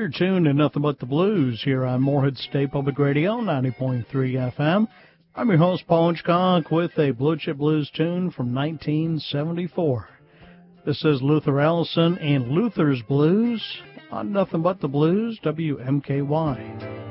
You're tuned to Nothing But the Blues here on Morehead State Public Radio, 90.3 FM. I'm your host, Paul Hitchcock, with a Blue Chip Blues tune from 1974. This is Luther Allison and Luther's Blues on Nothing But the Blues, WMKY.